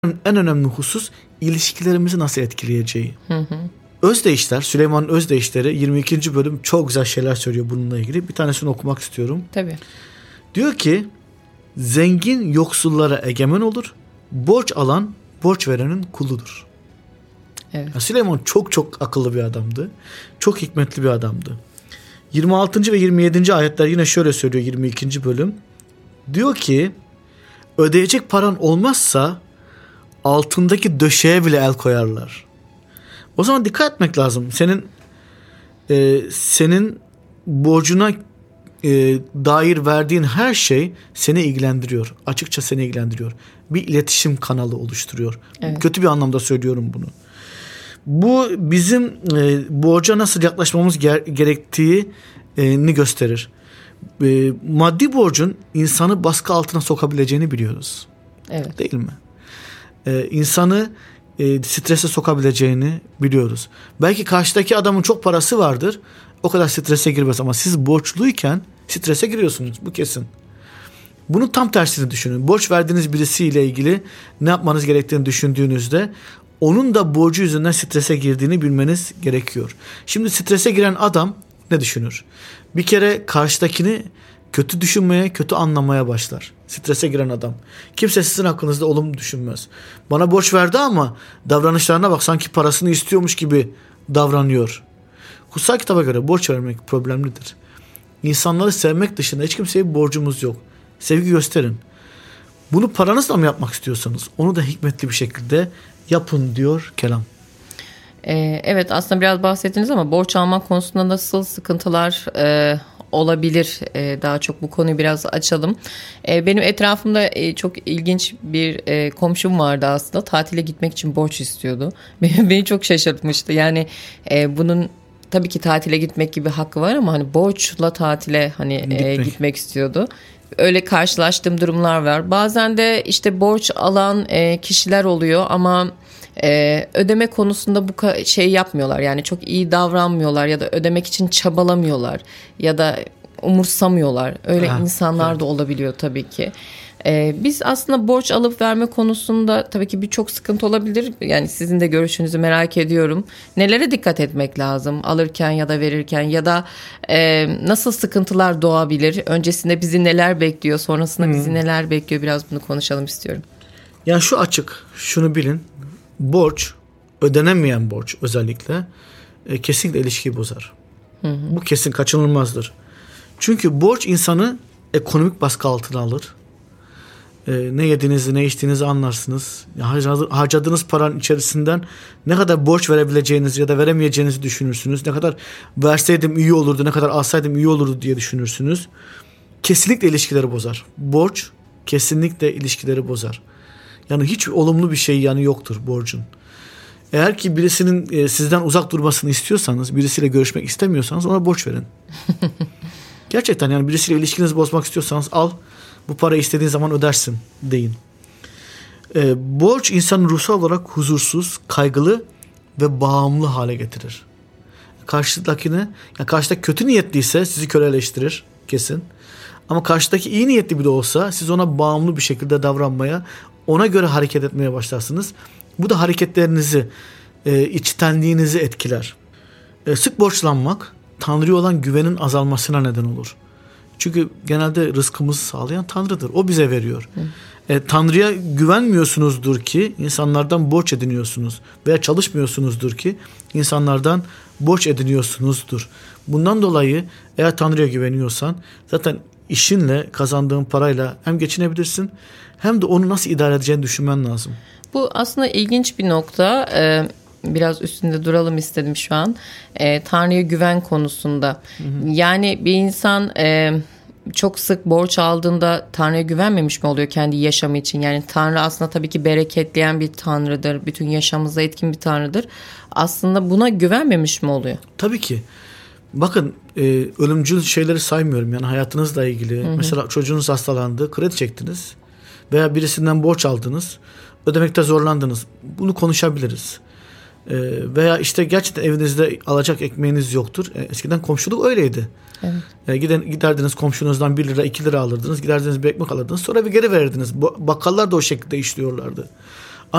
en önemli husus ilişkilerimizi nasıl etkileyeceği. Özdeyişler, Süleyman'ın Özdeyişleri 22. bölüm çok güzel şeyler söylüyor bununla ilgili. Bir tanesini okumak istiyorum. Tabii. Diyor ki zengin yoksullara egemen olur, borç alan borç verenin kuludur. Evet. Yani Süleyman çok çok akıllı bir adamdı. Çok hikmetli bir adamdı. 26. ve 27. ayetler yine şöyle söylüyor 22. bölüm. Diyor ki ödeyecek paran olmazsa altındaki döşeğe bile el koyarlar. O zaman dikkat etmek lazım. Senin borcuna dair verdiğin her şey seni ilgilendiriyor. Açıkça seni ilgilendiriyor. Bir iletişim kanalı oluşturuyor. Evet. Kötü bir anlamda söylüyorum bunu. Bu bizim borca nasıl yaklaşmamız gerektiğini gösterir. Maddi borcun insanı baskı altına sokabileceğini biliyoruz. Evet. Değil mi? İnsanı strese sokabileceğini biliyoruz. Belki karşıdaki adamın çok parası vardır. O kadar strese girmez ama siz borçluyken strese giriyorsunuz. Bu kesin. Bunun tam tersini düşünün. Borç verdiğiniz birisiyle ilgili ne yapmanız gerektiğini düşündüğünüzde onun da borcu yüzünden strese girdiğini bilmeniz gerekiyor. Şimdi strese giren adam ne düşünür? Bir kere karşıdakini kötü düşünmeye, kötü anlamaya başlar. Strese giren adam. Kimse sizin hakkınızda olumlu düşünmez. Bana borç verdi ama davranışlarına bak sanki parasını istiyormuş gibi davranıyor. Kutsal kitaba göre borç vermek problemlidir. İnsanları sevmek dışında hiç kimseye bir borcumuz yok. Sevgi gösterin. Bunu paranızla mı yapmak istiyorsanız onu da hikmetli bir şekilde yapın diyor kelam. Evet, aslında biraz bahsettiniz ama borç almak konusunda nasıl sıkıntılar olabilir? Daha çok bu konuyu biraz açalım. Benim etrafımda çok ilginç bir komşum vardı aslında. Tatile gitmek için borç istiyordu. Beni çok şaşırtmıştı. Yani bunun tabii ki tatile gitmek gibi hakkı var ama hani borçla tatile gitmek istiyordu. Öyle karşılaştığım durumlar var. Bazen de işte borç alan kişiler oluyor ama ödeme konusunda bu yapmıyorlar. Yani çok iyi davranmıyorlar ya da ödemek için çabalamıyorlar ya da umursamıyorlar. Öyle insanlar da olabiliyor tabii ki. Biz aslında borç alıp verme konusunda tabii ki birçok sıkıntı olabilir. Yani sizin de görüşünüzü merak ediyorum. Nelere dikkat etmek lazım alırken ya da verirken ya da nasıl sıkıntılar doğabilir? Öncesinde bizi neler bekliyor, sonrasında bizi neler bekliyor? Biraz bunu konuşalım istiyorum. Yani şu açık, şunu bilin. Borç, ödenemeyen borç özellikle kesinlikle ilişkiyi bozar. Bu kesin kaçınılmazdır. Çünkü borç insanı ekonomik baskı altına alır. Ne yediğinizi, ne içtiğinizi anlarsınız. Harcadığınız paranın içerisinden ne kadar borç verebileceğinizi ya da veremeyeceğinizi düşünürsünüz. Ne kadar verseydim iyi olurdu, ne kadar alsaydım iyi olurdu diye düşünürsünüz. Kesinlikle ilişkileri bozar. Borç kesinlikle ilişkileri bozar. Yani hiç olumlu bir şey yoktur borcun. Eğer ki birisinin sizden uzak durmasını istiyorsanız, birisiyle görüşmek istemiyorsanız ona borç verin. Gerçekten yani birisiyle ilişkinizi bozmak istiyorsanız al, bu parayı istediğin zaman ödersin deyin. Borç insanı ruhsal olarak huzursuz, kaygılı ve bağımlı hale getirir. Karşıdaki kötü niyetliyse sizi köleleştirir kesin. Ama karşıdaki iyi niyetli bile olsa siz ona bağımlı bir şekilde davranmaya, ona göre hareket etmeye başlarsınız. Bu da hareketlerinizi, içtenliğinizi etkiler. Sık borçlanmak Tanrı'ya olan güvenin azalmasına neden olur. Çünkü genelde rızkımızı sağlayan Tanrı'dır. O bize veriyor. Tanrı'ya güvenmiyorsunuzdur ki insanlardan borç ediniyorsunuz. Veya çalışmıyorsunuzdur ki insanlardan borç ediniyorsunuzdur. Bundan dolayı eğer Tanrı'ya güveniyorsan zaten işinle, kazandığın parayla hem geçinebilirsin hem de onu nasıl idare edeceğini düşünmen lazım. Bu aslında ilginç bir nokta. Biraz üstünde duralım istedim şu an. Tanrı'ya güven konusunda. Yani bir insan çok sık borç aldığında Tanrı'ya güvenmemiş mi oluyor kendi yaşamı için? Yani Tanrı aslında tabii ki bereketleyen bir Tanrı'dır. Bütün yaşamımıza etkin bir Tanrı'dır. Aslında buna güvenmemiş mi oluyor? Tabii ki. Bakın ölümcül şeyleri saymıyorum. Yani hayatınızla ilgili. Mesela çocuğunuz hastalandı, kredi çektiniz. Veya birisinden borç aldınız. Ödemekte zorlandınız. Bunu konuşabiliriz. Veya işte gerçekten evinizde alacak ekmeğiniz yoktur. Eskiden komşuluk öyleydi. Evet. Giderdiniz komşunuzdan 1 lira 2 lira alırdınız. Giderdiniz bir ekmek alırdınız. Sonra bir geri verirdiniz. Bakkallar da o şekilde işliyorlardı.